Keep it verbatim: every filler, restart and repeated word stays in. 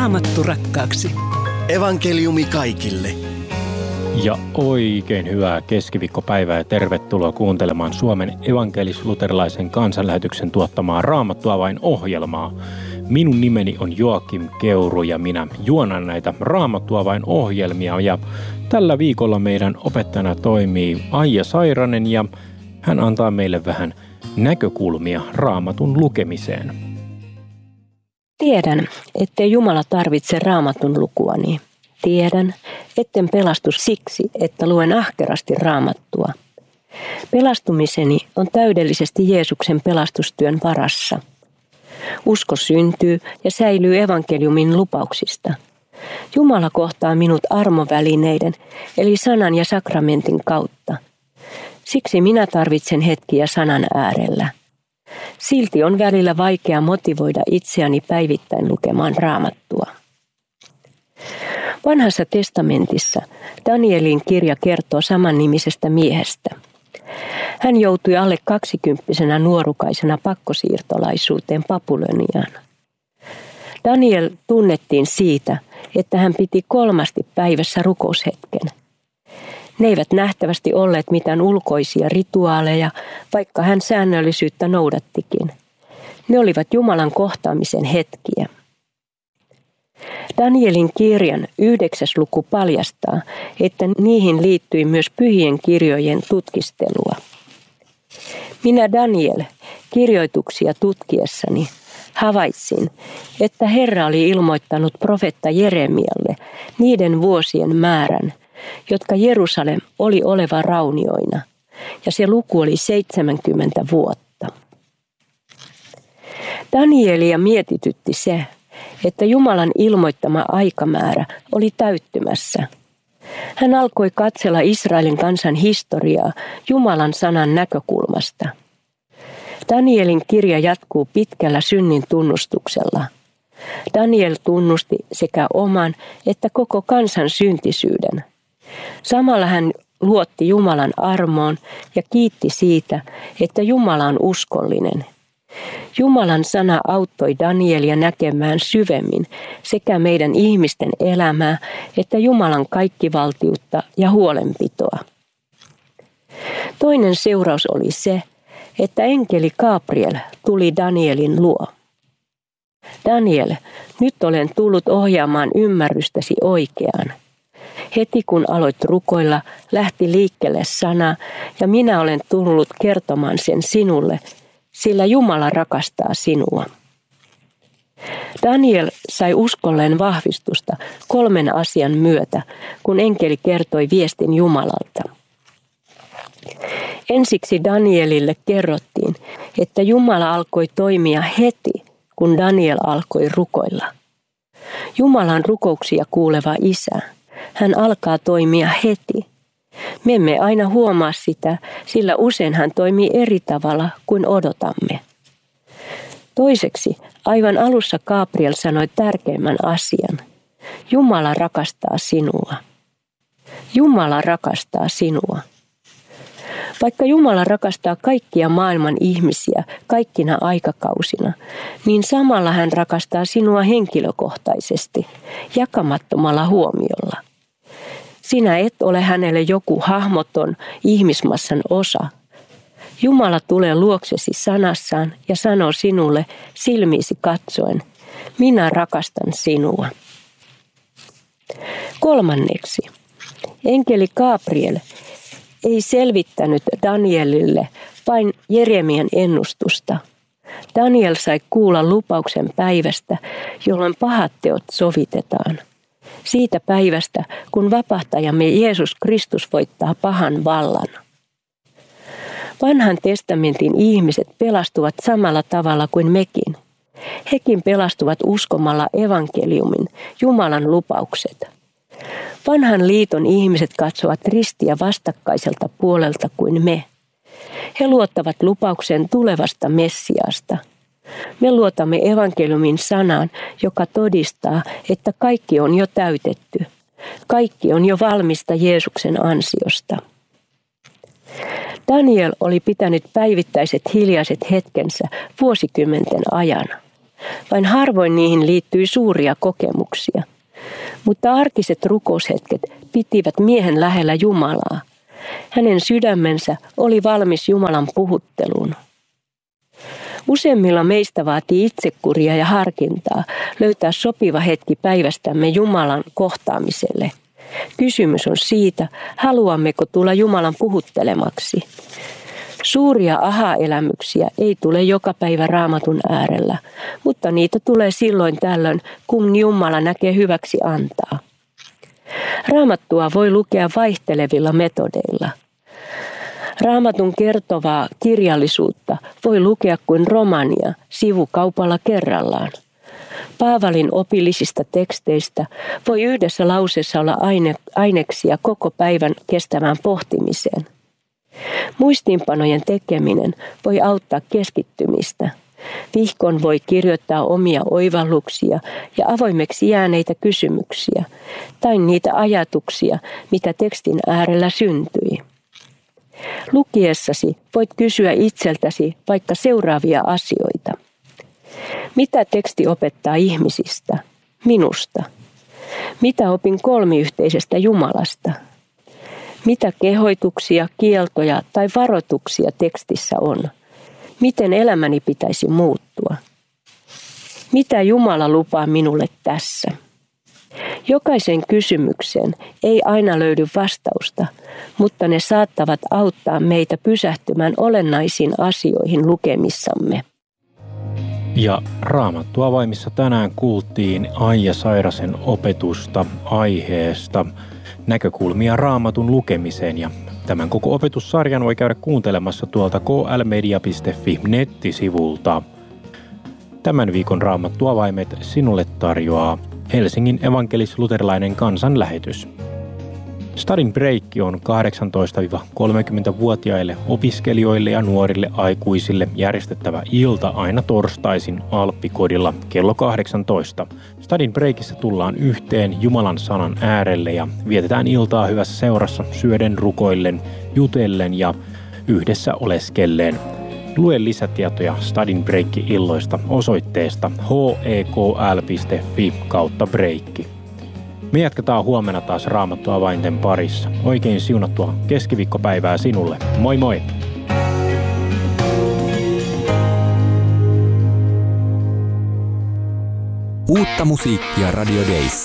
Raamattu rakkaaksi. Evankeliumi kaikille. Ja oikein hyvää keskiviikkopäivää ja tervetuloa kuuntelemaan Suomen evankelis-luterilaisen kansanlähetyksen tuottamaa Raamattua vain -ohjelmaa. Minun nimeni on Joakim Keuru ja minä juonan näitä Raamattua vain -ohjelmia. Ja tällä viikolla meidän opettajana toimii Aija Sairanen ja hän antaa meille vähän näkökulmia Raamatun lukemiseen. Tiedän, ettei Jumala tarvitse Raamatun lukuani. Tiedän, etten pelastu siksi, että luen ahkerasti Raamattua. Pelastumiseni on täydellisesti Jeesuksen pelastustyön varassa. Usko syntyy ja säilyy evankeliumin lupauksista. Jumala kohtaa minut armovälineiden, eli sanan ja sakramentin kautta. Siksi minä tarvitsen hetkiä sanan äärellä. Silti on välillä vaikea motivoida itseäni päivittäin lukemaan Raamattua. Vanhassa testamentissa Danielin kirja kertoo samannimisestä miehestä. Hän joutui alle kaksikymppisenä nuorukaisena pakkosiirtolaisuuteen Babyloniaan. Daniel tunnettiin siitä, että hän piti kolmasti päivässä rukoushetken. Ne eivät nähtävästi olleet mitään ulkoisia rituaaleja, vaikka hän säännöllisyyttä noudattikin. Ne olivat Jumalan kohtaamisen hetkiä. Danielin kirjan yhdeksäs luku paljastaa, että niihin liittyi myös pyhien kirjojen tutkistelua. Minä Daniel kirjoituksia tutkiessani havaitsin, että Herra oli ilmoittanut profeetta Jeremialle niiden vuosien määrän, jotka Jerusalem oli oleva raunioina, ja se luku oli seitsemänkymmentä vuotta. Danielia mietitytti se, että Jumalan ilmoittama aikamäärä oli täyttymässä. Hän alkoi katsella Israelin kansan historiaa Jumalan sanan näkökulmasta. Danielin kirja jatkuu pitkällä synnin tunnustuksella. Daniel tunnusti sekä oman että koko kansan syntisyyden. Samalla hän luotti Jumalan armoon ja kiitti siitä, että Jumala on uskollinen. Jumalan sana auttoi Danielia näkemään syvemmin sekä meidän ihmisten elämää että Jumalan kaikkivaltiutta ja huolenpitoa. Toinen seuraus oli se, että enkeli Gabriel tuli Danielin luo. Daniel, nyt olen tullut ohjaamaan ymmärrystäsi oikeaan. Heti kun aloit rukoilla, lähti liikkeelle sana ja minä olen tullut kertomaan sen sinulle, sillä Jumala rakastaa sinua. Daniel sai uskolleen vahvistusta kolmen asian myötä, kun enkeli kertoi viestin Jumalalta. Ensiksi Danielille kerrottiin, että Jumala alkoi toimia heti, kun Daniel alkoi rukoilla. Jumala on rukouksia kuuleva Isä. Hän alkaa toimia heti. Me emme aina huomaa sitä, sillä usein hän toimii eri tavalla kuin odotamme. Toiseksi, aivan alussa Gabriel sanoi tärkeimmän asian. Jumala rakastaa sinua. Jumala rakastaa sinua. Vaikka Jumala rakastaa kaikkia maailman ihmisiä kaikkina aikakausina, niin samalla hän rakastaa sinua henkilökohtaisesti, jakamattomalla huomiolla. Sinä et ole hänelle joku hahmoton ihmismassan osa. Jumala tulee luoksesi sanassaan ja sanoo sinulle silmiisi katsoen, minä rakastan sinua. Kolmanneksi, enkeli Gabriel ei selvittänyt Danielille vain Jeremian ennustusta. Daniel sai kuulla lupauksen päivästä, jolloin pahat teot sovitetaan. Siitä päivästä, kun vapahtajamme Jeesus Kristus voittaa pahan vallan. Vanhan testamentin ihmiset pelastuvat samalla tavalla kuin mekin. Hekin pelastuvat uskomalla evankeliumin, Jumalan lupaukset. Vanhan liiton ihmiset katsovat ristiä vastakkaiselta puolelta kuin me. He luottavat lupauksen tulevasta Messiasta. Me luotamme evankeliumin sanaan, joka todistaa, että kaikki on jo täytetty. Kaikki on jo valmista Jeesuksen ansiosta. Daniel oli pitänyt päivittäiset hiljaiset hetkensä vuosikymmenten ajan. Vain harvoin niihin liittyi suuria kokemuksia. Mutta arkiset rukoushetket pitivät miehen lähellä Jumalaa. Hänen sydämensä oli valmis Jumalan puhutteluun. Useimmilla meistä vaatii itsekuria ja harkintaa löytää sopiva hetki päivästämme Jumalan kohtaamiselle. Kysymys on siitä, haluammeko tulla Jumalan puhuttelemaksi. Suuria aha-elämyksiä ei tule joka päivä Raamatun äärellä, mutta niitä tulee silloin tällöin, kun Jumala näkee hyväksi antaa. Raamattua voi lukea vaihtelevilla metodeilla. Raamatun kertovaa kirjallisuutta voi lukea kuin romania sivukaupalla kerrallaan. Paavalin opillisista teksteistä voi yhdessä lauseessa olla aine, aineksia koko päivän kestävään pohtimiseen. Muistiinpanojen tekeminen voi auttaa keskittymistä. Vihkon voi kirjoittaa omia oivalluksia ja avoimeksi jääneitä kysymyksiä tai niitä ajatuksia, mitä tekstin äärellä syntyi. Lukiessasi voit kysyä itseltäsi vaikka seuraavia asioita. Mitä teksti opettaa ihmisistä, minusta? Mitä opin kolmiyhteisestä Jumalasta? Mitä kehoituksia, kieltoja tai varoituksia tekstissä on? Miten elämäni pitäisi muuttua? Mitä Jumala lupaa minulle tässä? Jokaisen kysymykseen ei aina löydy vastausta, mutta ne saattavat auttaa meitä pysähtymään olennaisiin asioihin lukemissamme. Ja Raamattu avaimissa tänään kuultiin Aija Sairasen opetusta aiheesta näkökulmia Raamatun lukemiseen, ja tämän koko opetussarjan voi käydä kuuntelemassa tuolta k l media piste f i nettisivulta. Tämän viikon Raamattu avaimet sinulle tarjoaa Helsingin evankelis-luterilainen kansanlähetys. Study Break on kahdeksantoista–kolmekymmentävuotiaille opiskelijoille ja nuorille aikuisille järjestettävä ilta aina torstaisin Alppikodilla kello kahdeksantoista. Study Breakissa tullaan yhteen Jumalan sanan äärelle ja vietetään iltaa hyvässä seurassa syöden, rukoillen, jutellen ja yhdessä oleskellen. Lue lisätietoja Study Break-illoista osoitteesta h e k l piste f i kautta breikki. Me jatketaan huomenna taas Raamattu avainten parissa. Oikein siunattua keskiviikkopäivää sinulle. Moi moi! Uutta musiikkia Radio Days.